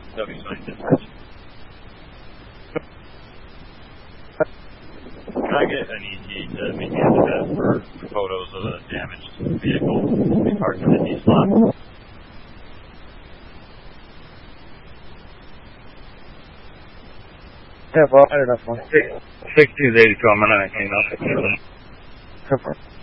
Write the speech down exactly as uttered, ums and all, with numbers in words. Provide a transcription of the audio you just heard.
W twenty-six. Can I get an E T to meet me at the desk for photos of the damaged vehicle to be parked in the D slot? Yeah, well, I don't know. six two eight two, I'm going to hang up. Go for it.